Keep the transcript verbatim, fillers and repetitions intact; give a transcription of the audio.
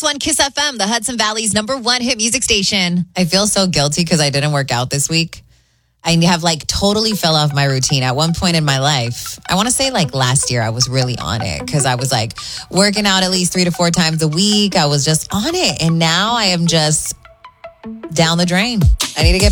one Kiss F M, the Hudson Valley's number one hit music station. I feel so guilty because I didn't work out this week. I have like totally fell off my routine at one point in my life. I want to say like last year I was really on it because I was like working out at least three to four times a week. I was just on it. And now I am just down the drain. I need to get